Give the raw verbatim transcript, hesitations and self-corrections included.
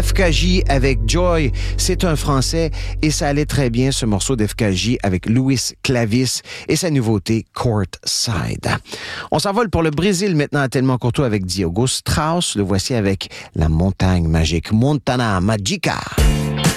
F K J avec Joy, c'est un Français et ça allait très bien ce morceau d'F K J avec Luis Clavis et sa nouveauté Courtside. On s'envole pour le Brésil maintenant à Tellement Courtois avec Diogo Strauss. Le voici avec La Montagne Magique, Montana Magica.